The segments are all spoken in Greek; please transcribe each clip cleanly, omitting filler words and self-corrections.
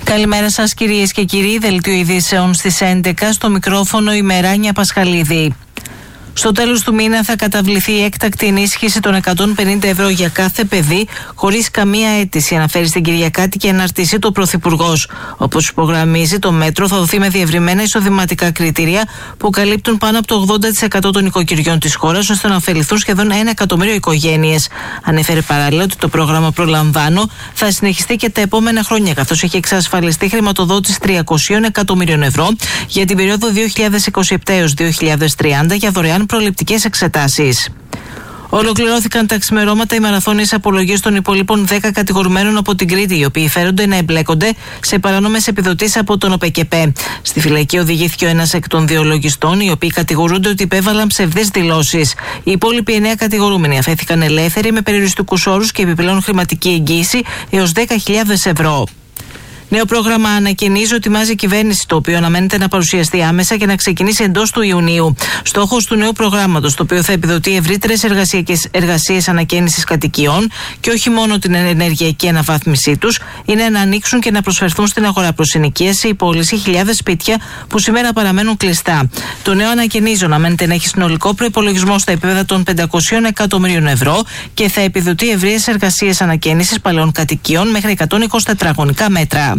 Καλημέρα σας κυρίες και κύριοι, δελτίο ειδήσεων στις 11, στο μικρόφωνο η Μεράνια Πασχαλίδη. Στο τέλος του μήνα θα καταβληθεί η έκτακτη ενίσχυση των 150 ευρώ για κάθε παιδί, χωρίς καμία αίτηση, αναφέρει στην Κυριακάτικη αναρτησή του Πρωθυπουργός. Όπως υπογραμμίζει, το μέτρο θα δοθεί με διευρυμένα εισοδηματικά κριτήρια που καλύπτουν πάνω από το 80% των οικοκυριών της χώρας, ώστε να ωφεληθούν σχεδόν 1 εκατομμύριο οικογένειες. Ανέφερε παράλληλα ότι το πρόγραμμα Προλαμβάνω θα συνεχιστεί και τα επόμενα χρόνια, καθώς έχει εξασφαλιστεί χρηματοδότηση 300 εκατομμύριων ευρώ για την περίοδο 2027 έως 2030 για δωρεάν προληπτικές εξετάσεις. Ολοκληρώθηκαν τα ξημερώματα οι μαραθώνιες απολογίες των υπολείπων 10 κατηγορουμένων από την Κρήτη, οι οποίοι φέρονται να εμπλέκονται σε παράνομες επιδοτήσεις από τον ΟΠΕΚΕΠΕ. Στη φυλακή οδηγήθηκε ο ένας εκ των δύο λογιστών, οι οποίοι κατηγορούνται ότι υπέβαλαν ψευδείς δηλώσεις. Οι υπόλοιποι 9 κατηγορούμενοι αφέθηκαν ελεύθεροι με περιοριστικούς όρους και επιπλέον χρηματική εγγύηση έως 10.000 ευρώ. Νέο πρόγραμμα ανακοινίζει ότι ετοιμάζει η κυβέρνηση, το οποίο αναμένεται να παρουσιαστεί άμεσα και να ξεκινήσει εντός του Ιουνίου. Στόχος του νέου προγράμματος, το οποίο θα επιδοτεί ευρύτερες εργασίες ανακαίνησης κατοικιών και όχι μόνο την ενεργειακή αναβάθμισή τους, είναι να ανοίξουν και να προσφερθούν στην αγορά προς ενοικίαση η πώληση χιλιάδες σπίτια που σήμερα παραμένουν κλειστά. Το νέο ανακοινίζει αναμένεται να έχει συνολικό προϋπολογισμό στα επίπεδα των 500 εκατομμυρίων ευρώ και θα επιδοτεί ευρείες εργασίες ανακαίνησης παλαιών κατοικιών μέχρι 120 τετραγωνικά μέτρα.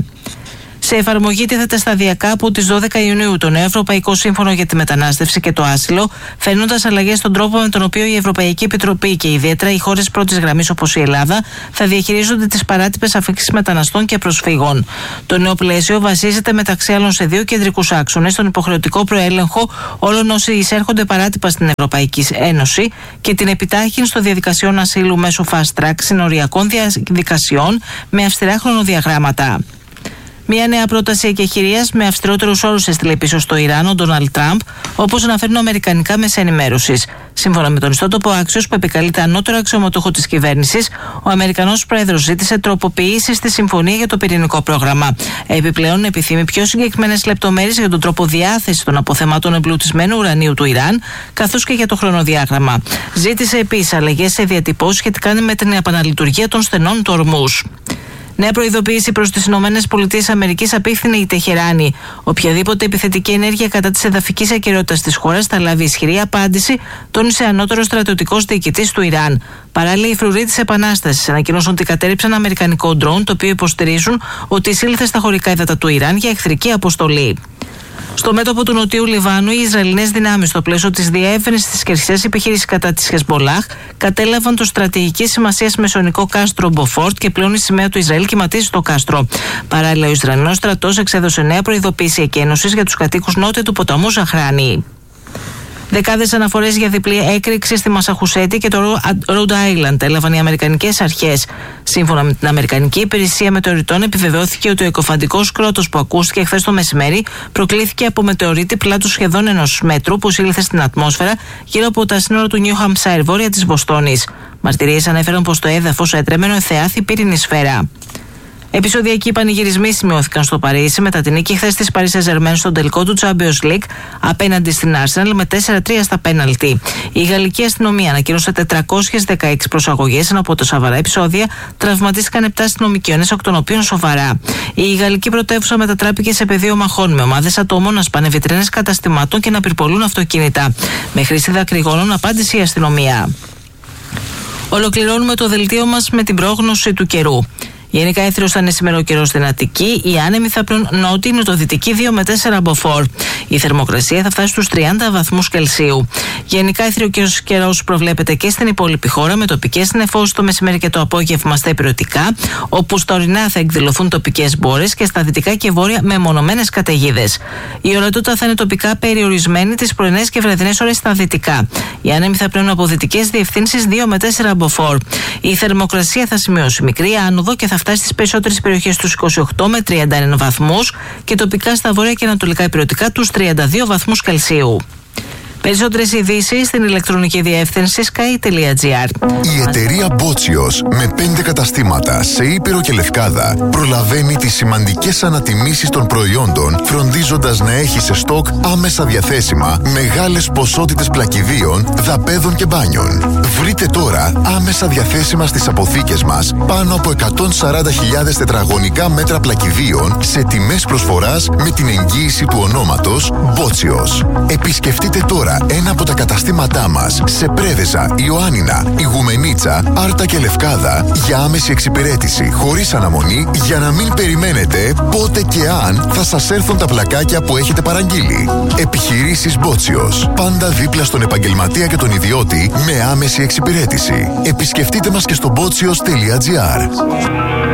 Σε εφαρμογή τίθεται σταδιακά από τις 12 Ιουνίου το νέο Ευρωπαϊκό Σύμφωνο για τη Μετανάστευση και το Άσυλο, φέρνοντας αλλαγές στον τρόπο με τον οποίο η Ευρωπαϊκή Επιτροπή και ιδιαίτερα οι χώρες πρώτης γραμμής όπως η Ελλάδα θα διαχειρίζονται τις παράτυπες αφήξεις μεταναστών και προσφύγων. Το νέο πλαίσιο βασίζεται μεταξύ άλλων σε 2 κεντρικούς άξονες: τον υποχρεωτικό προέλεγχο όλων όσοι εισέρχονται παράτυπα στην Ευρωπαϊκή Ένωση και την επιτάχυνση των διαδικασιών ασύλου μέσω fast track συνοριακών διαδικασιών με αυστηρά χρονοδιαγράμματα. Μια νέα πρόταση εκεχηρίας με αυστηρότερους όρους έστειλε πίσω στο Ιράν ο Ντόναλντ Τραμπ, όπως αναφέρουν αμερικανικά μέσα ενημέρωσης. Σύμφωνα με τον ιστότοπο Axios, που επικαλείται ανώτερο αξιωματούχο της κυβέρνησης, ο Αμερικανός πρόεδρος ζήτησε τροποποιήσεις στη συμφωνία για το πυρηνικό πρόγραμμα. Επιπλέον, επιθυμεί πιο συγκεκριμένες λεπτομέρειες για τον τρόπο διάθεσης των αποθεμάτων εμπλουτισμένου ουρανίου του Ιράν, καθώς και για το χρονοδιάγραμμα. Ζήτησε επίσης αλλαγές σε διατυπώσεις σχετικά με την επαναλειτουργία των στενών του Ορμούζ. Νέα προειδοποίηση προς τις ΗΠΑ απίφθινε η Τεχεράνη. Οποιαδήποτε επιθετική ενέργεια κατά της εδαφικής ακεραιότητας της χώρας θα λάβει ισχυρή απάντηση, τόνισε ανώτερος στρατιωτικός διοικητής του Ιράν. Παράλληλα, οι φρουροί της Επανάστασης ανακοίνωσαν ότι κατέρριψαν αμερικανικό ντρόουν, το οποίο υποστηρίζουν ότι εισήλθε στα χωρικά ύδατα του Ιράν για εχθρική αποστολή. Στο μέτωπο του Νοτιού Λιβάνου, οι Ισραηλινές δυνάμεις, στο πλαίσιο της διεύρυνσης της χερσαίας επιχείρησης κατά της Χεσμολάχ, κατέλαβαν το στρατηγικής σημασίας μεσονικό κάστρο Μποφόρτ και πλέον η σημαία του Ισραήλ κυματίζει στο κάστρο. Παράλληλα, ο Ισραηλινός στρατός εξέδωσε νέα προειδοποίηση εκένωσης για τους κατοίκους νότια του ποταμού Ζαχράνη. Δεκάδες αναφορές για διπλή έκρηξη στη Μασαχουσέτη και το Rhode Island έλαβαν οι αμερικανικές αρχές. Σύμφωνα με την Αμερικανική Υπηρεσία Μετεωριτών, επιβεβαιώθηκε ότι ο εκοφαντικός κρότος που ακούστηκε χθες το μεσημέρι προκλήθηκε από μετεωρίτη πλάτους σχεδόν 1 μέτρου που σύλληφθε στην ατμόσφαιρα γύρω από τα σύνορα του Νιου Χαμψάιρ, βόρεια της Βοστόνης. Μαρτυρίες ανέφεραν πως το έδαφος έτρεμενο εθεάθη πύρινη σφαίρα. Επεισοδιακοί πανηγυρισμοί σημειώθηκαν στο Παρίσι μετά την νίκη χθες της Paris Saint-Germain στον τελικό του Champions League απέναντι στην Arsenal με 4-3 στα πέναλτι. Η γαλλική αστυνομία ανακοίνωσε 416 προσαγωγές, ενώ από τα σοβαρά επεισόδια τραυματίστηκαν 7 αστυνομικοί, ένας εκ των οποίων σοβαρά. Η γαλλική πρωτεύουσα μετατράπηκε σε πεδίο μαχών, με ομάδες ατόμων να σπάνε βιτρίνες καταστημάτων και να πυρπολούν αυτοκίνητα. Με χρήση δακρυγόνων απάντησε η αστυνομία. Ολοκληρώνουμε το δελτίο μας με την πρόγνωση του καιρού. Γενικά έθριος θα είναι σήμερα ο καιρός στην Αττική, οι άνεμοι θα πλέον νότιοι νοτιοδυτικοί 2 με 4 μποφόρ. Η θερμοκρασία θα φτάσει στους 30 βαθμούς Κελσίου. Γενικά έθριος καιρός προβλέπεται και στην υπόλοιπη χώρα, με τοπικές συννεφώσεις το μεσημέρι και το απόγευμα στα υπηρετικά, όπου στα ορεινά θα εκδηλωθούν τοπικές μπόρες και στα δυτικά και βόρεια μεμονωμένες καταιγίδες. Η ορατότητα θα είναι τοπικά περιορισμένη τις πρωινές και βραδινές ώρες στα δυτικά. Οι άνεμοι θα πλέον από δυτικές διευθύνσεις 2 με 4 μποφόρ. Η θερμοκρασία θα σημειώσει μικρή άνοδο και θα φτάσει στις περισσότερες περιοχές τους 28 με 31 βαθμούς και τοπικά στα βόρεια και ανατολικά υπηρετικά τους 32 βαθμούς Κελσίου. Περισσότερες ειδήσεις στην ηλεκτρονική διεύθυνση sky.gr. Η εταιρεία Μπότσιος με 5 καταστήματα σε Ήπειρο και Λευκάδα προλαβαίνει τις σημαντικές ανατιμήσεις των προϊόντων, φροντίζοντας να έχει σε στόκ άμεσα διαθέσιμα μεγάλες ποσότητες πλακιδίων, δαπέδων και μπάνιων. Βρείτε τώρα άμεσα διαθέσιμα στις αποθήκες μας πάνω από 140.000 τετραγωνικά μέτρα πλακιδίων σε τιμές προσφοράς με την εγγύηση του ονόματος Μπότσιος. Επισκεφτείτε τώρα ένα από τα καταστήματά μας σε Πρέβεζα, Ιωάννινα, Ιγουμενίτσα, Άρτα και Λευκάδα για άμεση εξυπηρέτηση χωρίς αναμονή, για να μην περιμένετε πότε και αν θα σας έρθουν τα πλακάκια που έχετε παραγγείλει. Επιχειρήσεις Μπότσιος. Πάντα δίπλα στον επαγγελματία και τον ιδιώτη με άμεση εξυπηρέτηση. Επισκεφτείτε μας και στο botsios.gr.